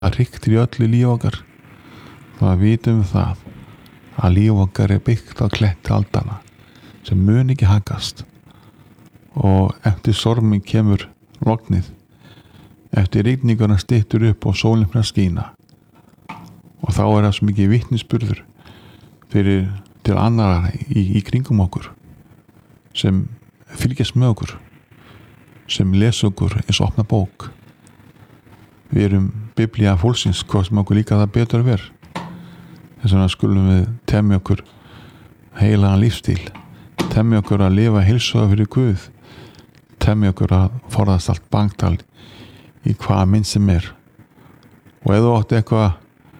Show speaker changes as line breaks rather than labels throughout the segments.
það hriktir í öllu líf okkar, þá vitum við það að líf okkar er byggt á kletti aldana sem mun ekki haggast, og eftir stormin kemur lognið, eftir rigninguna styttur upp og sólin fyrir að skína, og þá er það svo mikið vitnisburður til annara í kringum okkur sem fylgjast með okkur, sem lesa okkur eins og opna bók. Við erum biblía fólksins, hvað sem okkur líka það betur að vera. Þess vegna skulum við temja okkur heilagan lífstíl, temja okkur að lifa heilsuga fyrir Guð, temja okkur að forðast allt bangtal í hvaða mynd sem er. Og ef þú átt eitthvað,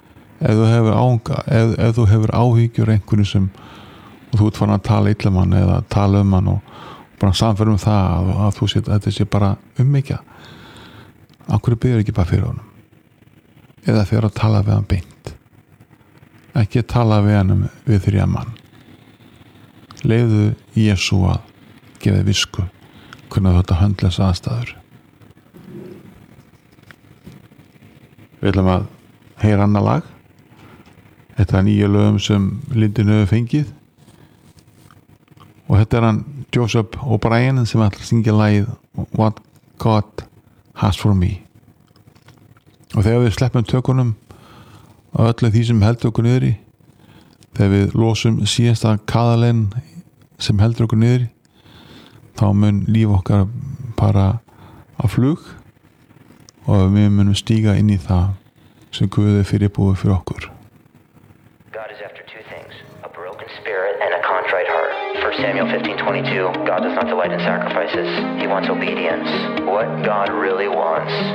ef þú hefur áhyggjur einhverju sem, og þú ert farin að tala illa um hann eða tala um hann og bara samferðum það að þú sétt að þetta sé bara mikið, af hverju byrjar ekki bara fyrir honum, eða fyrir að tala við hann beint, ekki tala við hann við þrjá mann. Leyfðu Jesú að gefa visku hvernig þetta höndla þess aðstæður. Við ætlum að heyra annað lag. Þetta er nýju lögum sem Lindin hefur fengið, og þetta er hann Joseph O'Brien sem ætlar að syngja lagið What God Has For Me. Og þegar við sleppum tökunum á öllu því sem heldur okkur niðri, þegar við losum síðasta kaðalinn sem heldur okkur niðri, þá mun líf okkar bara á flug, og við munum stíga inn í það sem Guð er fyrirbúið fyrir okkur.
And a contrite heart. 1 Samuel 15:22, God does not delight in sacrifices. He wants obedience. What God really wants